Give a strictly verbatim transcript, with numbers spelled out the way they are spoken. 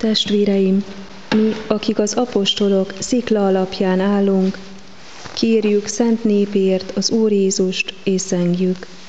Testvéreim, mi, akik az apostolok szikla alapján állunk, kérjük szent népért az Úr Jézust és zengjük.